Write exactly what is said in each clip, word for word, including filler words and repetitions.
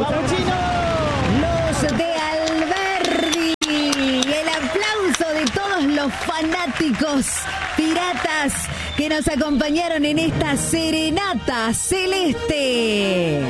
Los de Alberdi. El aplauso de todos los fanáticos piratas que nos acompañaron en esta serenata celeste.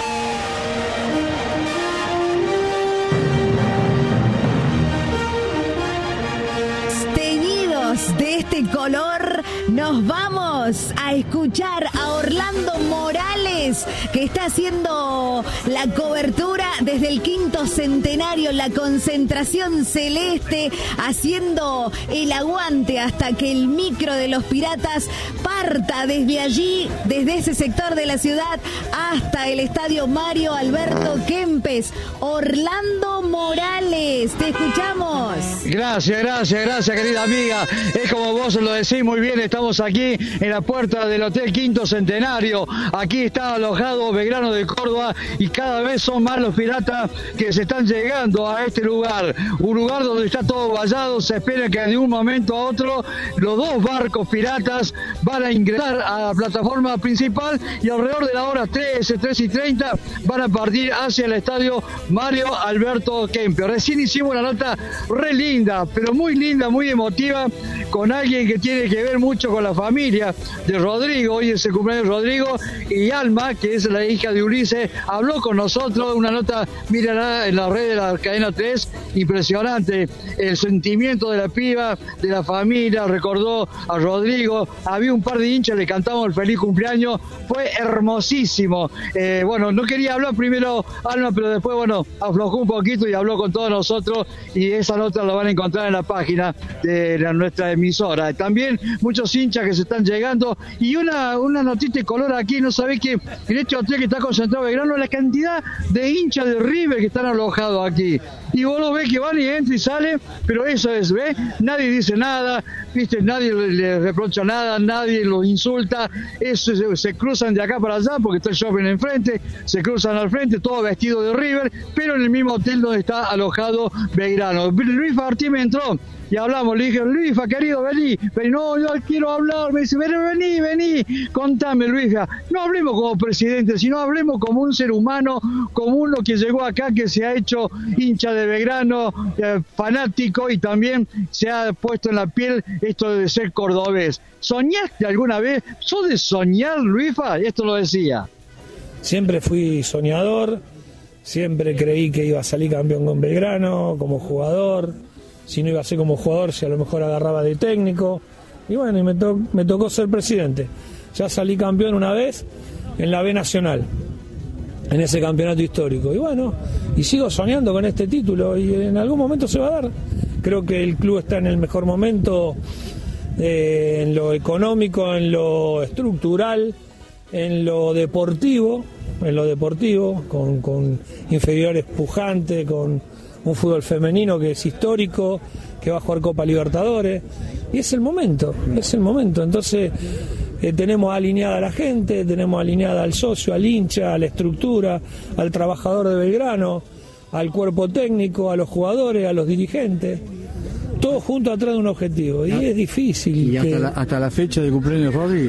Teñidos de este color, nos vamos a escuchar a Orlando Morales, que está haciendo la cobertura desde el quinto centenario, la concentración celeste, haciendo el aguante hasta que el micro de los piratas parta desde allí, desde ese sector de la ciudad, hasta el estadio Mario Alberto Kempes. Orlando Morales, te escuchamos. Gracias, gracias, gracias, querida amiga. Es como vos lo decís muy bien, estamos aquí en la puerta del Hotel Quinto Centenario. Aquí está alojado Belgrano de Córdoba y cada vez son más los piratas que se están llegando a este lugar. Un lugar donde está todo vallado. Se espera que de un momento a otro los dos barcos piratas van a ingresar a la plataforma principal y alrededor de la hora trece, trece y treinta van a partir hacia el estadio Mario Alberto Kempes. Recién hicimos una nota re linda, pero muy linda, muy emotiva, con alguien que tiene que ver mucho con la familia de Rodrigo. Hoy es el cumpleaños de Rodrigo, y Alma, que es la hija de Ulises, habló con nosotros. Una nota, mírala en la red de la cadena tres, impresionante el sentimiento de la piba, de la familia. Recordó a Rodrigo, había un par de hinchas, le cantamos el feliz cumpleaños, fue hermosísimo. Eh, bueno, no quería hablar primero Alma, pero después, bueno, aflojó un poquito y habló con todos nosotros, y esa nota la van a encontrar en la página de la, nuestra emisora. También muchos hinchas que se están llegando, y una, una notita de color aquí. No sabés que en este hotel que está concentrado Belgrano, la cantidad de hinchas de River que están alojados aquí, y vos lo ves que van y entran y salen, pero eso es, ¿ves? Nadie dice nada, ¿viste? Nadie le, le reprocha nada, nadie los insulta. Eso, se, se cruzan de acá para allá porque está el shopping enfrente, se cruzan al frente, todo vestido de River, pero en el mismo hotel donde está alojado Belgrano. Luis Martín me entró y hablamos, le dije, Luisfa, querido, vení, vení, no, yo quiero hablar. Me dice, vení, vení, contame, Luisfa, no hablemos como presidente, sino hablemos como un ser humano, como uno que llegó acá, que se ha hecho hincha de Belgrano, eh, fanático, y también se ha puesto en la piel esto de ser cordobés. ¿Soñaste alguna vez? ¿Sos de soñar, Luisfa? Esto lo decía. Siempre fui soñador, siempre creí que iba a salir campeón con Belgrano, como jugador. Si no iba a ser como jugador, si a lo mejor agarraba de técnico. Y bueno, y me, to- me tocó ser presidente. Ya salí campeón una vez en la B Nacional, en ese campeonato histórico. Y bueno, y sigo soñando con este título, y en algún momento se va a dar. Creo que el club está en el mejor momento, eh, en lo económico, en lo estructural, en lo deportivo, en lo deportivo, con, con inferiores pujantes, con un fútbol femenino que es histórico, que va a jugar Copa Libertadores, y es el momento, es el momento. Entonces eh, tenemos alineada a la gente, tenemos alineada al socio, al hincha, a la estructura, al trabajador de Belgrano, al cuerpo técnico, a los jugadores, a los dirigentes, todos juntos atrás de un objetivo, y es difícil. Y hasta, que... la, hasta la fecha de cumpleaños de Rodrigo.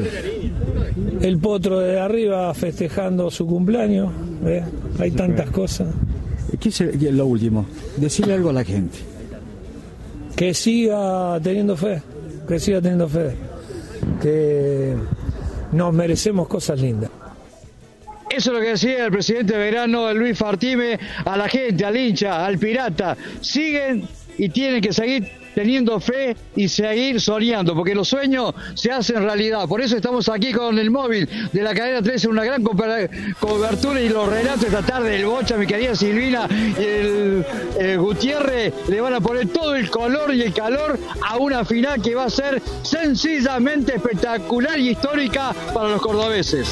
El potro de arriba festejando su cumpleaños, ¿eh? Hay tantas cosas. ¿Qué es lo último? Decirle algo a la gente. Que siga teniendo fe, que siga teniendo fe, que nos merecemos cosas lindas. Eso es lo que decía el presidente de Belgrano, Luis Fartime, a la gente, al hincha, al pirata. Siguen y tienen que seguir teniendo fe y seguir soñando, porque los sueños se hacen realidad. Por eso estamos aquí con el móvil de la cadena trece, una gran cobertura, y los relatos esta tarde, el Bocha, mi querida Silvina, y el, el Gutiérrez, le van a poner todo el color y el calor a una final que va a ser sencillamente espectacular y histórica para los cordobeses.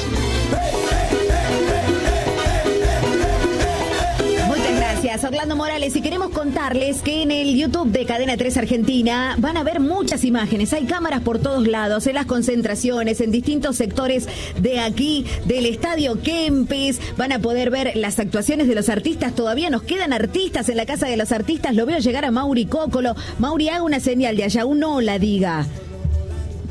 Orlando Morales, y queremos contarles que en el YouTube de Cadena tres Argentina van a ver muchas imágenes. Hay cámaras por todos lados, en las concentraciones, en distintos sectores de aquí, del Estadio Kempes. Van a poder ver las actuaciones de los artistas. Todavía nos quedan artistas en la Casa de los Artistas. Lo veo llegar a Mauri Cócolo. Mauri, haga una señal de allá, un hola, diga.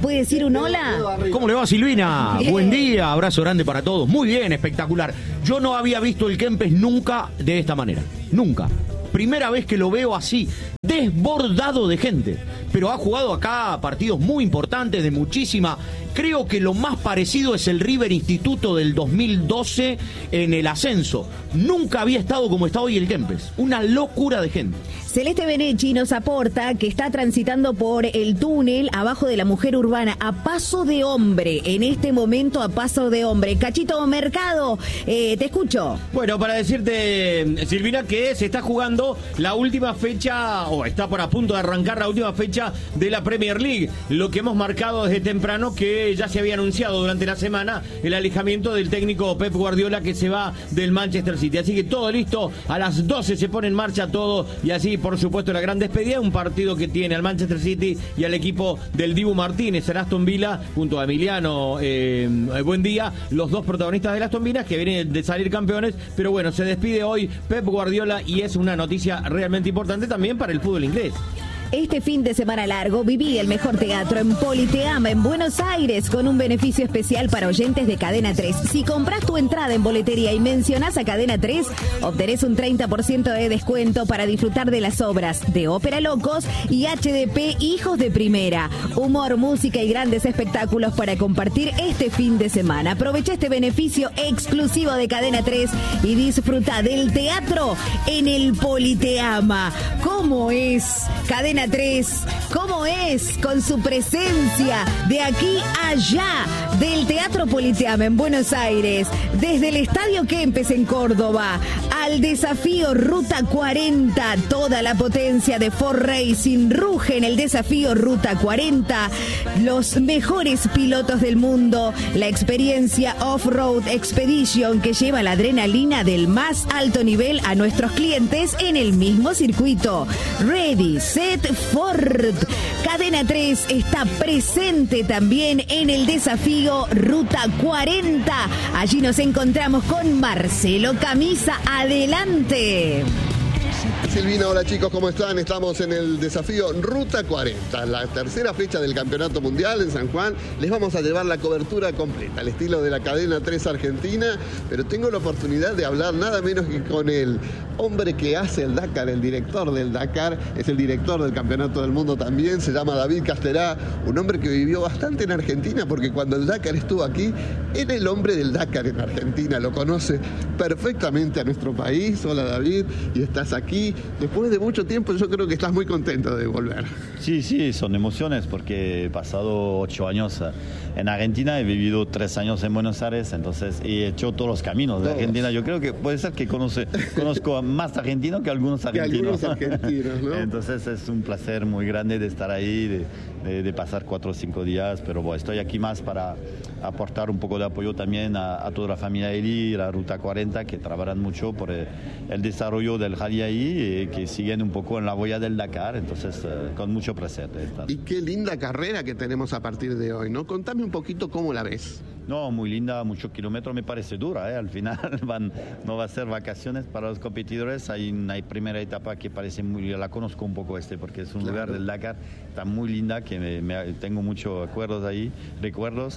puede decir un hola? ¿Cómo le va, Silvina? Bien. Buen día, abrazo grande para todos. Muy bien, espectacular. Yo no había visto el Kempes nunca de esta manera. Nunca. Primera vez que lo veo así, desbordado de gente. Pero ha jugado acá partidos muy importantes, de muchísima. Creo que lo más parecido es el River Instituto del dos mil doce en el ascenso. Nunca había estado como está hoy el Kempes. Una locura de gente. Celeste Benechi nos aporta que está transitando por el túnel abajo de la Mujer Urbana a paso de hombre, en este momento a paso de hombre. Cachito Mercado, eh, te escucho. Bueno, para decirte, Silvina, que se está jugando la última fecha, o está por a punto de arrancar la última fecha de la Premier League. Lo que hemos marcado desde temprano, que ya se había anunciado durante la semana el alejamiento del técnico Pep Guardiola, que se va del Manchester City. Así que todo listo, a las doce se pone en marcha todo, y así por supuesto la gran despedida, un partido que tiene al Manchester City y al equipo del Dibu Martínez, el Aston Villa, junto a Emiliano eh, Buen Día, los dos protagonistas del Aston Villa, que vienen de salir campeones. Pero bueno, se despide hoy Pep Guardiola y es una noticia realmente importante también para el fútbol inglés. Este fin de semana largo viví el mejor teatro en Politeama, en Buenos Aires, con un beneficio especial para oyentes de Cadena tres. Si compras tu entrada en boletería y mencionás a Cadena tres, obtenés un treinta por ciento de descuento para disfrutar de las obras de Ópera Locos y H D P Hijos de Primera. Humor, música y grandes espectáculos para compartir este fin de semana. Aprovecha este beneficio exclusivo de Cadena tres y disfruta del teatro en el Politeama. ¿Cómo es Cadena tres? ¿Cómo es con su presencia de aquí a allá del Teatro Politeama en Buenos Aires, desde el Estadio Kempes en Córdoba al desafío Ruta cuarenta, toda la potencia de Ford Racing ruge en el desafío Ruta cuarenta, los mejores pilotos del mundo, la experiencia Off-Road Expedition que lleva la adrenalina del más alto nivel a nuestros clientes en el mismo circuito. Ready, set, Ford. Cadena tres está presente también en el desafío Ruta cuarenta. Allí nos encontramos con Marcelo Camisa. Adelante. Silvina, hola chicos, ¿cómo están? Estamos en el desafío Ruta cuarenta, la tercera fecha del Campeonato Mundial en San Juan. Les vamos a llevar la cobertura completa, al estilo de la Cadena tres Argentina, pero tengo la oportunidad de hablar nada menos que con el hombre que hace el Dakar, el director del Dakar, es el director del Campeonato del Mundo también, se llama David Casterá, un hombre que vivió bastante en Argentina, porque cuando el Dakar estuvo aquí, era el hombre del Dakar en Argentina, lo conoce perfectamente a nuestro país. Hola David, y estás aquí. Después de mucho tiempo, yo creo que estás muy contento de volver. Sí, sí, son emociones porque he pasado ocho años en Argentina, he vivido tres años en Buenos Aires, entonces he hecho todos los caminos de Argentina. Yo creo que puede ser que conoce, conozco más argentinos que algunos argentinos. Que algunos argentinos, ¿no? Entonces es un placer muy grande de estar ahí, de, de, de pasar cuatro o cinco días, pero bueno, estoy aquí más para aportar un poco de apoyo también a, a toda la familia Eli, la Ruta cuarenta, que trabajan mucho por el, el desarrollo del rally ahí, eh, que siguen un poco en la huella del Dakar, entonces eh, con mucho placer. Y qué linda carrera que tenemos a partir de hoy, ¿no? Contame un poquito cómo la ves. No, muy linda, muchos kilómetros, me parece dura, ¿eh? Al final van, no va a ser vacaciones para los competidores. Hay una primera etapa que parece muy, la conozco un poco este, porque es un claro. lugar del Dakar, está muy linda, que me, me, tengo muchos acuerdos ahí, recuerdos.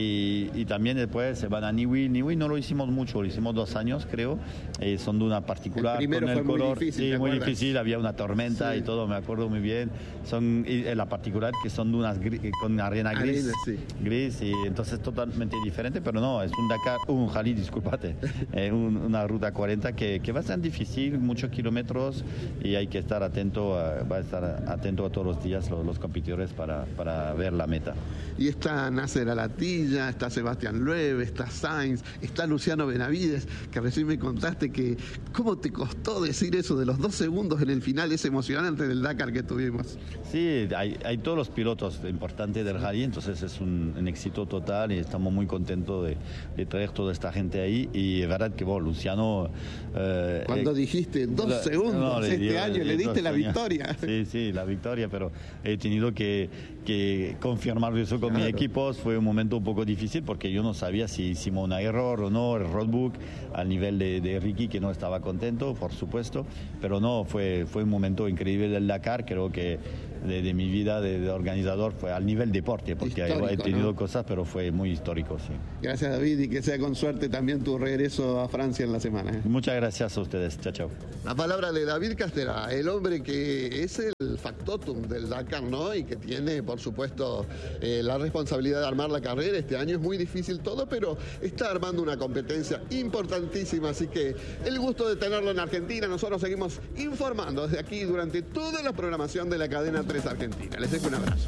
Y, y también después se van a Niwi. Niwi no lo hicimos mucho, lo hicimos dos años, creo. Eh, son de una particular, el con el fue color. Muy difícil, sí, muy difícil, había una tormenta sí. y todo, me acuerdo muy bien. Son y, la particular que son de unas gris, con arena gris, arena, sí. gris, y entonces totalmente diferente, pero no, es un Dakar, un rally, discúlpate, eh, un, una ruta cuarenta que, que va a ser difícil, muchos kilómetros, y hay que estar atento a, va a estar atento a todos los días los, los competidores para, para ver la meta. Y está Nasser Alatilla, está Sebastián Loeb, está Sainz, está Luciano Benavides, que recién me contaste que cómo te costó decir eso de los dos segundos en el final, ese emocionante del Dakar que tuvimos. Sí, hay, hay todos los pilotos importantes del rally, entonces es un, un éxito total y estamos muy contentos de, de traer toda esta gente ahí. Y es verdad que bueno, Luciano... Eh, Cuando eh, dijiste dos la, segundos no, este dio, año, le diste la victoria. Sí, sí, la victoria, pero he tenido que, que confirmar eso con claro. mis equipos. Fue un momento un poco difícil porque yo no sabía si hicimos un error o no, el roadbook, al nivel de, de Ricky, que no estaba contento, por supuesto, pero no, fue, fue un momento increíble del Dakar. Creo que de, de mi vida de, de organizador, fue al nivel deporte, porque histórico, he tenido ¿no? cosas, pero fue muy histórico, sí. Gracias, David, y que sea con suerte también tu regreso a Francia en la semana. ¿eh? Muchas gracias a ustedes, chao, chao. La palabra de David Castera, el hombre que es el factotum del Dakar, ¿no? Y que tiene, por supuesto, eh, la responsabilidad de armar la carrera. Este año es muy difícil todo, pero está armando una competencia importantísima, así que el gusto de tenerlo en Argentina. Nosotros seguimos informando desde aquí durante toda la programación de la cadena tres Argentina. Les dejo un abrazo.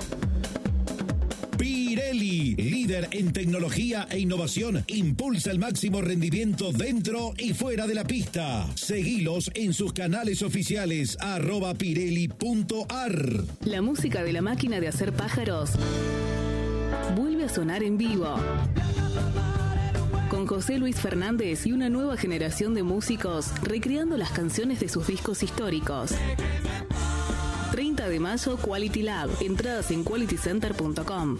Pirelli, líder en tecnología e innovación, impulsa el máximo rendimiento dentro y fuera de la pista. Seguilos en sus canales oficiales, arroba pirelli punto ar. La música de la máquina de hacer pájaros vuelve a sonar en vivo. Con José Luis Fernández y una nueva generación de músicos recreando las canciones de sus discos históricos. treinta de mayo, Quality Lab. Entradas en quality center punto com.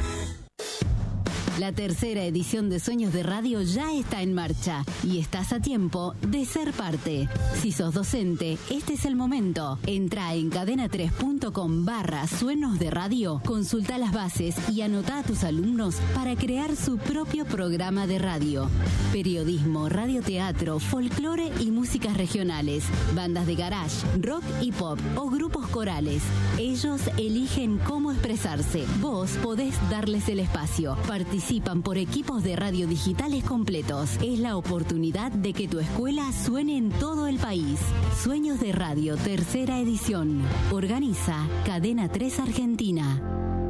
La tercera edición de Sueños de Radio ya está en marcha y estás a tiempo de ser parte. Si sos docente, este es el momento. Entra en cadena tres punto com barra Sueños de Radio, consulta las bases y anota a tus alumnos para crear su propio programa de radio. Periodismo, radioteatro, folclore y músicas regionales, bandas de garage, rock y pop o grupos corales. Ellos eligen cómo expresarse. Vos podés darles el espacio. Participa Participan por equipos de radio digitales completos. Es la oportunidad de que tu escuela suene en todo el país. Sueños de Radio, tercera edición. Organiza Cadena tres Argentina.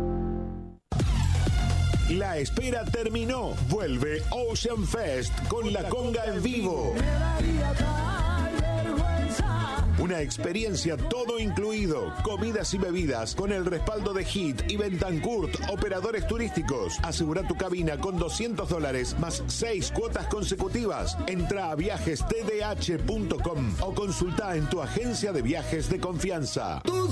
La espera terminó. Vuelve Ocean Fest con la conga en vivo. Una experiencia todo incluido, comidas y bebidas con el respaldo de Hit y Bentancourt, operadores turísticos. Asegura tu cabina con doscientos dólares más seis cuotas consecutivas. Entra a viajes t d h punto com o consulta en tu agencia de viajes de confianza.